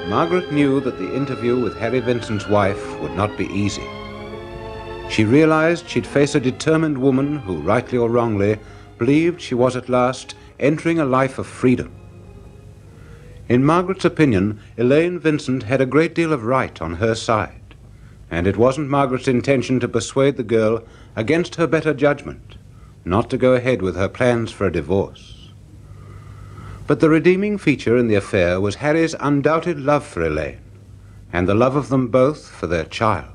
Margaret knew that the interview with Harry Vincent's wife would not be easy. She realized she'd face a determined woman who, rightly or wrongly, believed she was at last entering a life of freedom. In Margaret's opinion, Elaine Vincent had a great deal of right on her side, and it wasn't Margaret's intention to persuade the girl against her better judgment, not to go ahead with her plans for a divorce. But the redeeming feature in the affair was Harry's undoubted love for Elaine, and the love of them both for their child.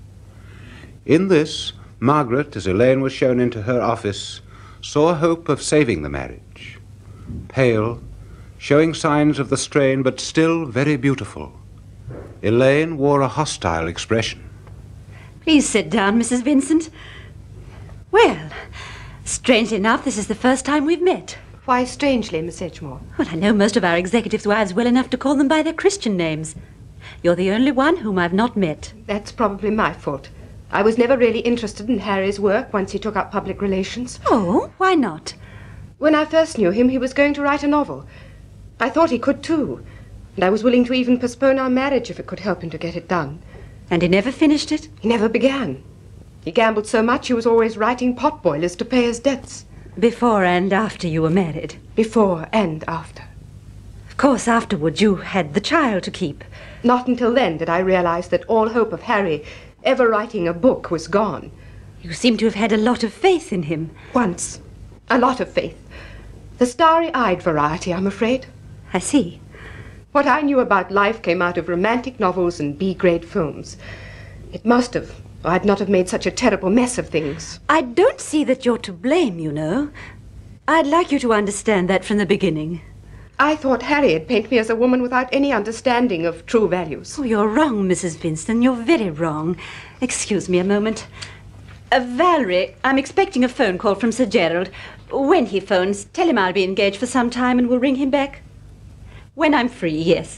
In this, Margaret, as Elaine was shown into her office, saw hope of saving the marriage. Pale, showing signs of the strain, but still very beautiful, Elaine wore a hostile expression. Please sit down, Mrs. Vincent. Well, strangely enough, this is the first time we've met. Why strangely, Miss Edgemore? Well, I know most of our executives' wives well enough to call them by their Christian names. You're the only one whom I've not met. That's probably my fault. I was never really interested in Harry's work once he took up public relations. Oh, why not? When I first knew him, he was going to write a novel. I thought he could too, and I was willing to even postpone our marriage if it could help him to get it done. And he never finished it? He never began. He gambled so much he was always writing pot boilers to pay his debts. Before and after you were married? Before and after. Of course, afterwards you had the child to keep. Not until then did I realize that all hope of Harry ever writing a book was gone. You seem to have had a lot of faith in him. Once. A lot of faith. The starry-eyed variety, I'm afraid. I see. What I knew about life came out of romantic novels and B-grade films. It must have, or I'd not have made such a terrible mess of things. I don't see that you're to blame, you know. I'd like you to understand that from the beginning. I thought Harry'd paint me as a woman without any understanding of true values. Oh, you're wrong, Mrs. Vincent. You're very wrong. Excuse me a moment. Valerie, I'm expecting a phone call from Sir Gerald. When he phones, tell him I'll be engaged for some time and we'll ring him back. When I'm free, yes.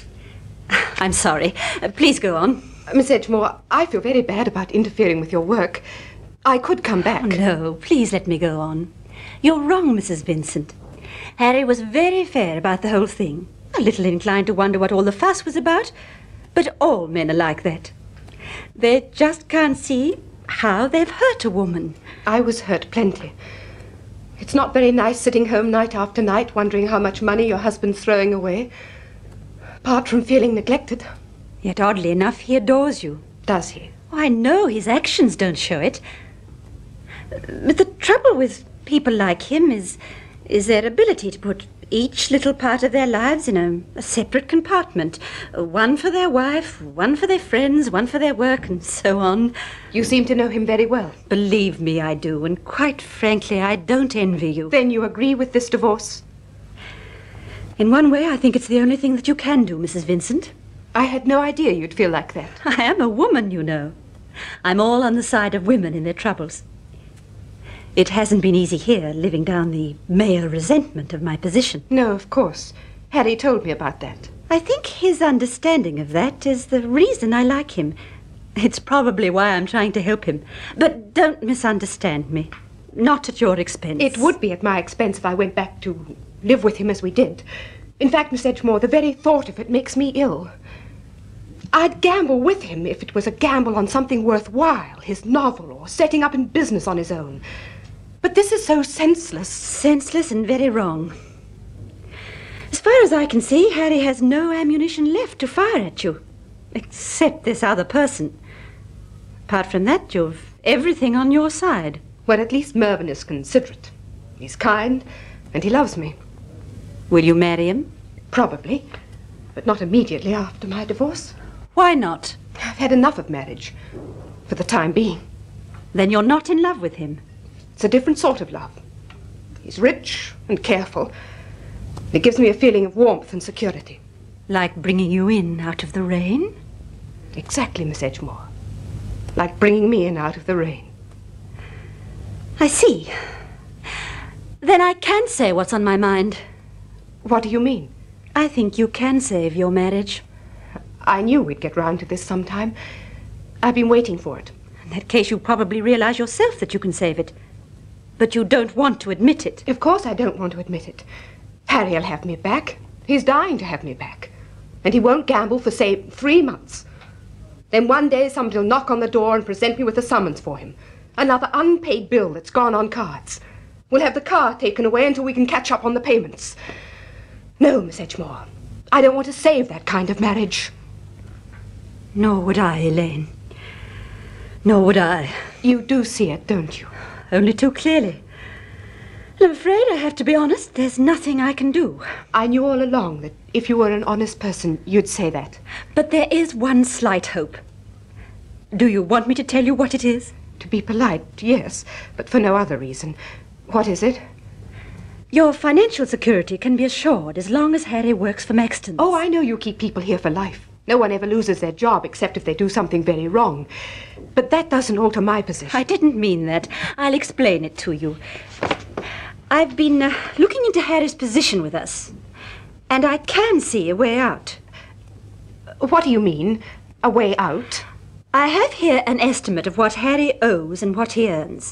I'm sorry. Please go on. Miss Edgemore, I feel very bad about interfering with your work. I could come back. Oh, no, please let me go on. You're wrong, Mrs. Vincent. Harry was very fair about the whole thing. A little inclined to wonder what all the fuss was about, but all men are like that. They just can't see how they've hurt a woman. I was hurt plenty. It's not very nice sitting home night after night wondering how much money your husband's throwing away. Apart from feeling neglected. Yet oddly enough, he adores you. Does he? Oh, I know his actions don't show it. But the trouble with people like him is their ability to put each little part of their lives in a separate compartment. One for their wife, one for their friends, one for their work, and so on. You seem to know him very well. Believe me, I do, and quite frankly, I don't envy you. Then you agree with this divorce? In one way, I think it's the only thing that you can do, Mrs. Vincent. I had no idea you'd feel like that. I am a woman, you know. I'm all on the side of women in their troubles. It hasn't been easy here, living down the male resentment of my position. No, of course. Harry told me about that. I think his understanding of that is the reason I like him. It's probably why I'm trying to help him. But don't misunderstand me. Not at your expense. It would be at my expense if I went back to live with him as we did. In fact, Miss Edgemore, the very thought of it makes me ill. I'd gamble with him if it was a gamble on something worthwhile, his novel, or setting up in business on his own. But this is so senseless. Senseless and very wrong. As far as I can see, Harry has no ammunition left to fire at you. Except this other person. Apart from that, you've everything on your side. Well, at least Mervyn is considerate. He's kind, and he loves me. Will you marry him? Probably, but not immediately after my divorce. Why not? I've had enough of marriage, for the time being. Then you're not in love with him? It's a different sort of love. He's rich and careful. It gives me a feeling of warmth and security. Like bringing you in out of the rain? Exactly, Miss Edgemore. Like bringing me in out of the rain. I see. Then I can say what's on my mind. What do you mean? I think you can save your marriage. I knew we'd get round to this sometime. I've been waiting for it. In that case, you probably realize yourself that you can save it. But you don't want to admit it. Of course I don't want to admit it. Harry'll have me back. He's dying to have me back. And he won't gamble for, say, 3 months. Then one day somebody will knock on the door and present me with a summons for him. Another unpaid bill that's gone on cards. We'll have the car taken away until we can catch up on the payments. No, Miss Edgemore. I don't want to save that kind of marriage. Nor would I, Elaine. Nor would I. You do see it, don't you? Only too clearly. I'm afraid I have to be honest. There's nothing I can do. I knew all along that if you were an honest person, you'd say that. But there is one slight hope. Do you want me to tell you what it is? To be polite, yes, but for no other reason. What is it? Your financial security can be assured as long as Harry works for Maxton's. Oh, I know you keep people here for life. No one ever loses their job except if they do something very wrong. But that doesn't alter my position. I didn't mean that. I'll explain it to you. I've been looking into Harry's position with us, and I can see a way out. What do you mean, a way out? I have here an estimate of what Harry owes and what he earns.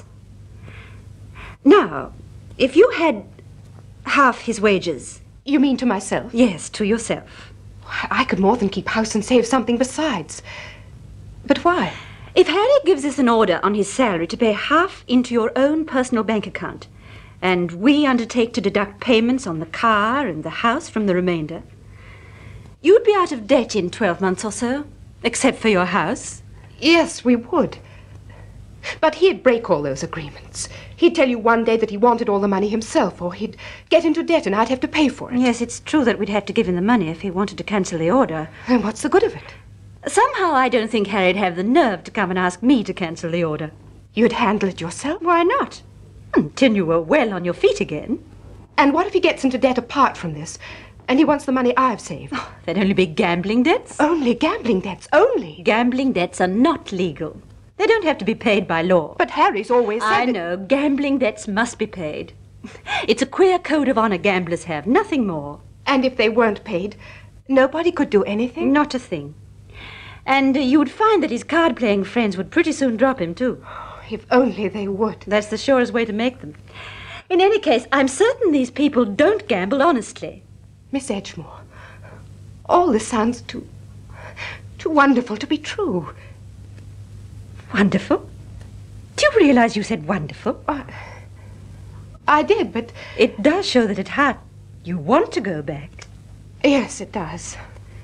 Now, if you had half his wages... You mean to myself? Yes, to yourself. I could more than keep house and save something besides. But why? If Harry gives us an order on his salary to pay half into your own personal bank account, and we undertake to deduct payments on the car and the house from the remainder, you'd be out of debt in 12 months or so, except for your house. Yes, we would. But he'd break all those agreements. He'd tell you one day that he wanted all the money himself, or he'd get into debt and I'd have to pay for it. Yes, it's true that we'd have to give him the money if he wanted to cancel the order. And what's the good of it? Somehow I don't think Harry'd have the nerve to come and ask me to cancel the order. You'd handle it yourself? Why not? Until you were well on your feet again. And what if he gets into debt apart from this, and he wants the money I've saved? Oh, that'd only be gambling debts. Only gambling debts, only? Gambling debts are not legal. They don't have to be paid by law. But Harry's always said I know, gambling debts must be paid. It's a queer code of honor gamblers have, nothing more. And if they weren't paid, nobody could do anything? Not a thing. And you would find that his card-playing friends would pretty soon drop him, too. If only they would. That's the surest way to make them. In any case, I'm certain these people don't gamble honestly. Miss Edgemore, all this sounds too wonderful to be true. Wonderful? Do you realize you said wonderful? I did, but... It does show that at heart you want to go back. Yes, it does.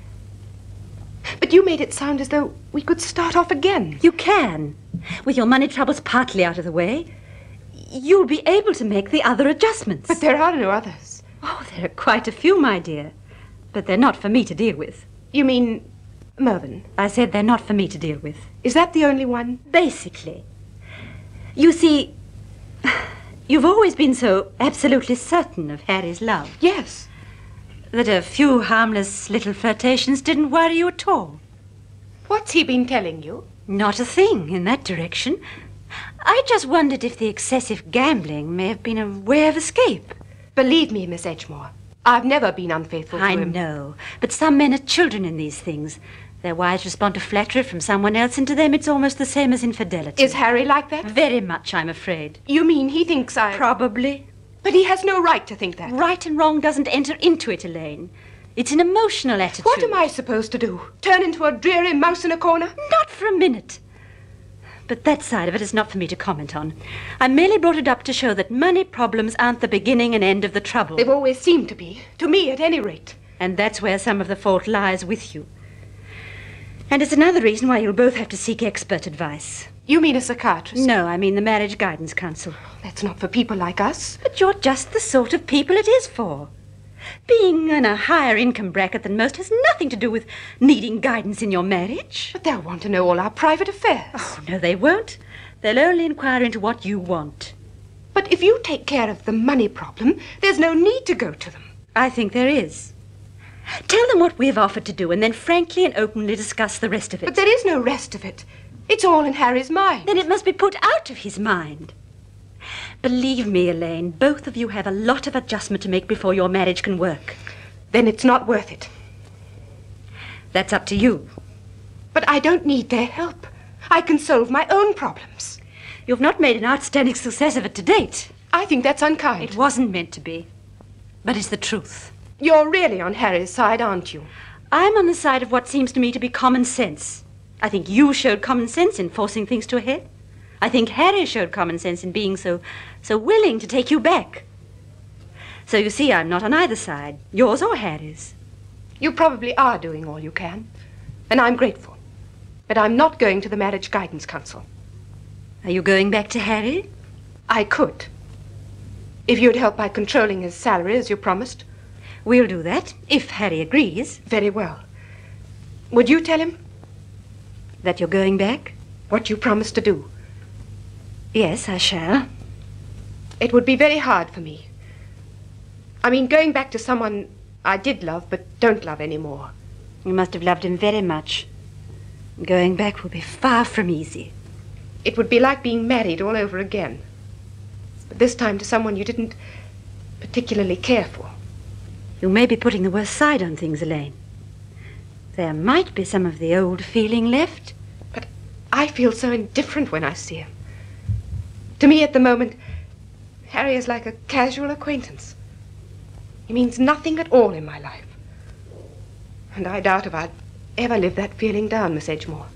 But you made it sound as though we could start off again. You can. With your money troubles partly out of the way, you'll be able to make the other adjustments. But there are no others. Oh, there are quite a few, my dear. But they're not for me to deal with. You mean Mervyn? I said they're not for me to deal with. Is that the only one? Basically. You see, you've always been so absolutely certain of Harry's love. Yes. That a few harmless little flirtations didn't worry you at all. What's he been telling you? Not a thing in that direction. I just wondered if the excessive gambling may have been a way of escape. Believe me, Miss Edgemore, I've never been unfaithful to him. I know, but some men are children in these things. Their wives respond to flattery from someone else, and to them it's almost the same as infidelity. Is Harry like that? Very much, I'm afraid. You mean he thinks I... Probably. But he has no right to think that. Right and wrong doesn't enter into it, Elaine. It's an emotional attitude. What am I supposed to do? Turn into a dreary mouse in a corner? Not for a minute. But that side of it is not for me to comment on. I merely brought it up to show that money problems aren't the beginning and end of the trouble. They've always seemed to be. To me, at any rate. And that's where some of the fault lies with you. And it's another reason why you'll both have to seek expert advice. You mean a psychiatrist? No, I mean the Marriage Guidance Council. That's not for people like us. But you're just the sort of people it is for. Being in a higher income bracket than most has nothing to do with needing guidance in your marriage. But they'll want to know all our private affairs. Oh, no, they won't. They'll only inquire into what you want. But if you take care of the money problem, there's no need to go to them. I think there is. Tell them what we've offered to do, and then frankly and openly discuss the rest of it. But there is no rest of it. It's all in Harry's mind. Then it must be put out of his mind. Believe me, Elaine, both of you have a lot of adjustment to make before your marriage can work. Then it's not worth it. That's up to you. But I don't need their help. I can solve my own problems. You've not made an outstanding success of it to date. I think that's unkind. It wasn't meant to be. But it's the truth. You're really on Harry's side, aren't you? I'm on the side of what seems to me to be common sense. I think you showed common sense in forcing things to a head. I think Harry showed common sense in being so willing to take you back. So you see, I'm not on either side, yours or Harry's. You probably are doing all you can, and I'm grateful. But I'm not going to the Marriage Guidance Council. Are you going back to Harry? I could. If you'd help by controlling his salary as you promised. We'll do that, if Harry agrees. Very well. Would you tell him? That you're going back? What you promised to do. Yes, I shall. It would be very hard for me. I mean, going back to someone I did love but don't love anymore. You must have loved him very much. Going back will be far from easy. It would be like being married all over again. But this time to someone you didn't particularly care for. You may be putting the worst side on things, Elaine. There might be some of the old feeling left. But I feel so indifferent when I see him. To me at the moment, Harry is like a casual acquaintance. He means nothing at all in my life. And I doubt if I'd ever live that feeling down, Miss Edgemore.